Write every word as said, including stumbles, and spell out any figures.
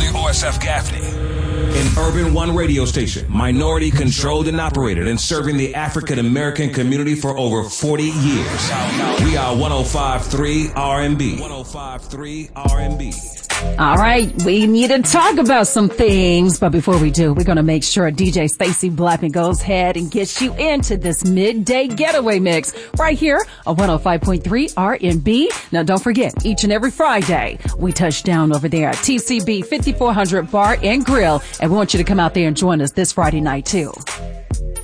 O S F Gaffney. An Urban One radio station, minority controlled and operated, and serving the African American community for over forty years. We are one oh five point three R and B. one oh five point three R and B. All right, we need to talk about some things, but before we do, we're going to make sure D J Stacey Blackman goes ahead and gets you into this midday getaway mix right here on one oh five point three R and B. Now, don't forget, each and every Friday, we touch down over there at T C B fifty-four hundred Bar and Grill, and we want you to come out there and join us this Friday night, too.